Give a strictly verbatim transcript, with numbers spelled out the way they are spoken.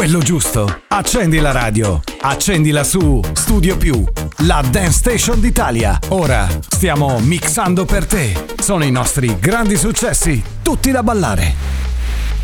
quello giusto. Accendi la radio, accendila su Studio Più, la Dance Station d'Italia. Ora stiamo mixando per te. Sono i nostri grandi successi, tutti da ballare.